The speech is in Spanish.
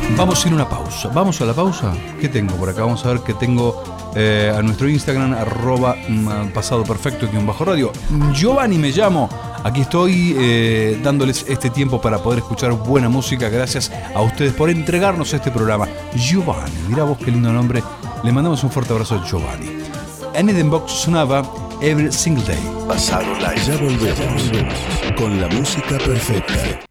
Vamos a ir a una pausa. ¿Vamos a la pausa? ¿Qué tengo por acá? Vamos a ver qué tengo a nuestro Instagram, @pasado perfecto_radio. Giovanni me llamo. Aquí estoy dándoles este tiempo para poder escuchar buena música. Gracias a ustedes por entregarnos este programa. Giovanni, mirá vos qué lindo nombre. Le mandamos un fuerte abrazo a Giovanni. En Eden Box sonaba Every Single Day. Pasado Live. Ya volvemos con la música perfecta.